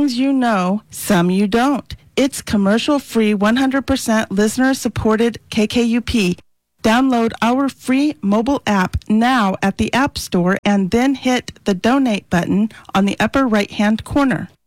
things you know, some you don't. It's commercial-free, 100% listener-supported KKUP. Download our free mobile app now at the App Store and then hit the donate button on the upper right-hand corner.